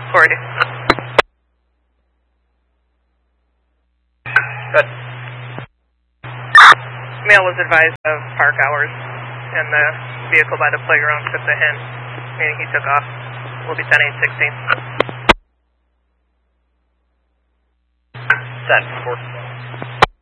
480. Good. Male was advised of park hours, and the vehicle by the playground took the hint, meaning he took off. Will be 10-8-16. 10-4.